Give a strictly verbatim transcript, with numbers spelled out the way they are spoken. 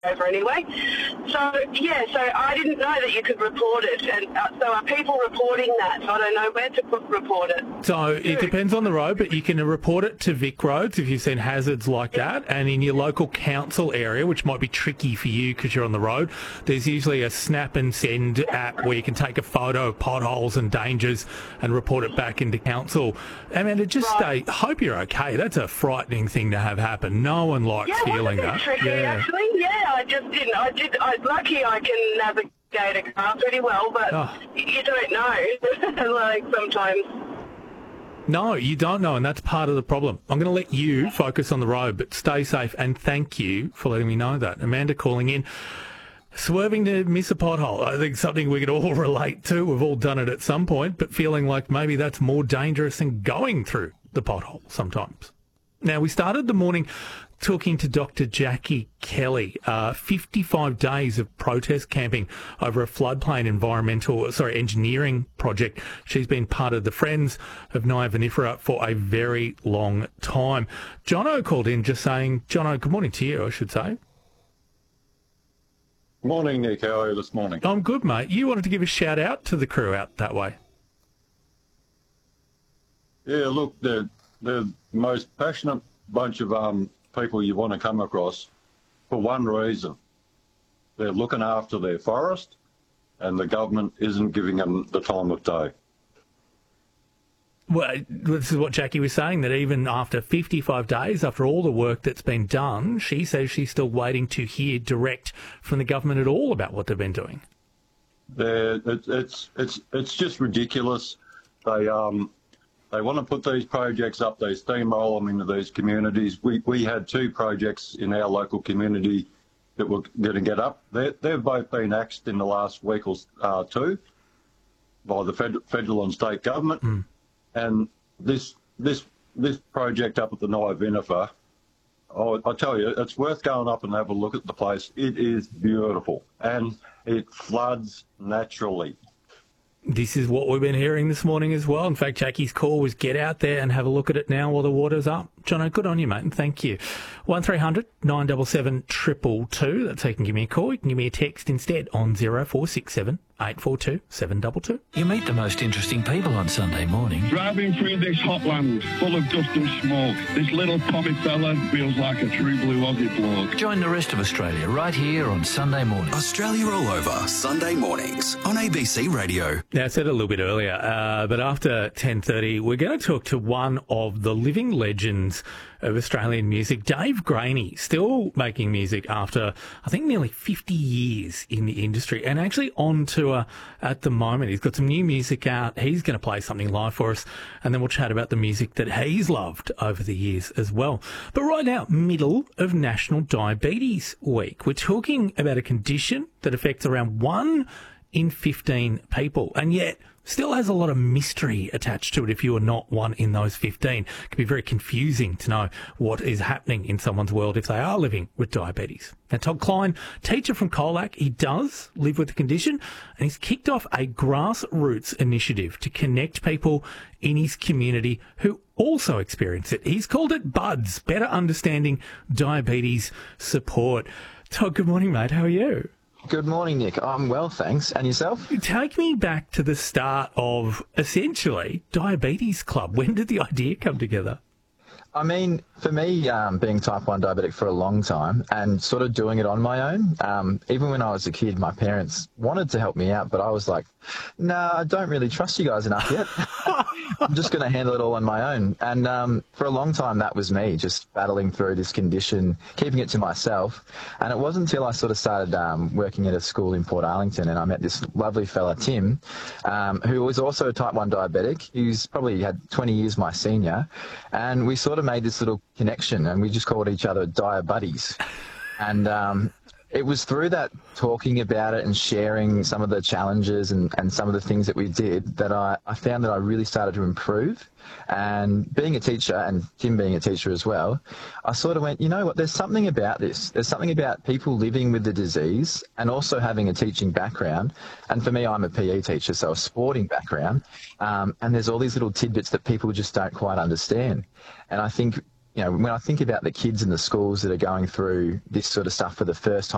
over anyway. So, yeah, so I didn't know that you could report it. And uh, so are people reporting that? So I don't know where to put, report it. So it depends on the road, but you can report it to Vic Roads if you've seen hazards like that. And in your local council area, which might be tricky for you because you're on the road, there's usually a snap and send app where you can take a photo of potholes and dangers and report it back into council. Amanda, just Right. stay, hope you're okay. That's a frightening thing to have happen. No one likes Yeah, it was a feeling bit that. tricky, actually. Yeah, I just didn't. I did. I lucky I can navigate a car pretty well, but Oh. you don't know. Like sometimes. No, you don't know, and that's part of the problem. I'm going to let you focus on the road, but stay safe, and thank you for letting me know that. Amanda calling in, swerving to miss a pothole. I think something we could all relate to. We've all done it at some point, but feeling like maybe that's more dangerous than going through the pothole sometimes. Now, we started the morning talking to Doctor Jackie Kelly, uh, fifty-five days of protest camping over a floodplain environmental, sorry, engineering project. She's been part of the Friends of Nyah Vinifera for a very long time. Jono called in just saying, Jono, good morning to you, I should say. Morning, Nick. How are you this morning? I'm good, mate. You wanted to give a shout out to the crew out that way. Yeah, look, they're, they're the most passionate bunch of um, people you want to come across for one reason. They're looking after their forest and the government isn't giving them the time of day. Well, this is what Jackie was saying, that even after fifty-five days, after all the work that's been done, she says she's still waiting to hear direct from the government at all about what they've been doing. They're, it, it's it's it's just ridiculous. They um they want to put these projects up. They steamroll them into these communities. We we had two projects in our local community that were going to get up. They they've both been axed in the last week or uh, two by the fed, federal and state government. Mm. And this this this project up at the Nyah Vinifera, oh, I tell you, it's worth going up and have a look at the place. It is beautiful, and it floods naturally. This is what we've been hearing this morning as well. In fact, Jackie's call was get out there and have a look at it now while the water's up. Jono, good on you, mate, and thank you. one three hundred nine seven seven two two two. That's how you can give me a call. You can give me a text instead on zero four six seven eight four two seven two two. You meet the most interesting people on Sunday morning. Driving through this hot land full of dust and smoke, this little poppy fella feels like a true blue Aussie bloke. Join the rest of Australia right here on Sunday morning. Australia all over, Sunday mornings on A B C Radio. Now, I said it a little bit earlier, uh, but after ten thirty, we're going to talk to one of the living legends of Australian music, Dave Graney, still making music after, I think, nearly fifty years in the industry, and actually on tour at the moment. He's got some new music out. He's going to play something live for us, and then we'll chat about the music that he's loved over the years as well. But right now, middle of National Diabetes Week, we're talking about a condition that affects around one in fifteen people, and yet still has a lot of mystery attached to it if you are not one in those fifteen. It can be very confusing to know what is happening in someone's world if they are living with diabetes. Now, Todd Klein, teacher from Colac, he does live with the condition, and he's kicked off a grassroots initiative to connect people in his community who also experience it. He's called it BUDS, Better Understanding Diabetes Support. Todd, good morning, mate. How are you? Good morning, Nick. I'm well, thanks. And yourself? Take me back to the start of, essentially, Diabetes Club. When did the idea come together? I mean, for me, um, being type one diabetic for a long time and sort of doing it on my own, um, even when I was a kid, my parents wanted to help me out, but I was like, no, nah, I don't really trust you guys enough yet. I'm just going to handle it all on my own. And um, for a long time, that was me, just battling through this condition, keeping it to myself. And it wasn't until I sort of started um, working at a school in Port Arlington and I met this lovely fella, Tim, um, who was also a type one diabetic. He's probably had twenty years my senior. And we sort of made this little connection and we just called each other Dia Buddies. And um, it was through that talking about it and sharing some of the challenges and, and some of the things that we did that I, I found that I really started to improve. And being a teacher, and Tim being a teacher as well, I sort of went, you know what, there's something about this. There's something about people living with the disease and also having a teaching background. And for me, I'm a P E teacher, so a sporting background. Um, and there's all these little tidbits that people just don't quite understand. And I think, you know, when I think about the kids in the schools that are going through this sort of stuff for the first time,